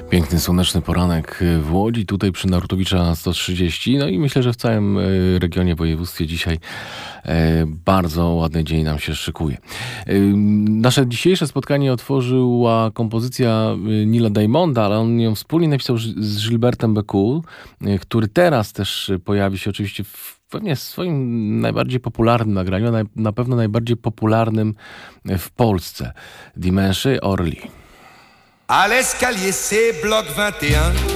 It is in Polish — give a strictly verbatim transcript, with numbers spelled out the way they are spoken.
Piękny, słoneczny poranek w Łodzi, tutaj przy Narutowicza sto trzydzieści. No i myślę, że w całym regionie, województwie dzisiaj bardzo ładny dzień nam się szykuje. Nasze dzisiejsze spotkanie otworzyła kompozycja Neila Diamonda, ale on ją wspólnie napisał z Gilbertem Bécaud, który teraz też pojawi się oczywiście w pewnie w swoim najbardziej popularnym nagraniu, na, na pewno najbardziej popularnym w Polsce. Dimanche Orly. À l'escalier, c'est bloc vingt et un.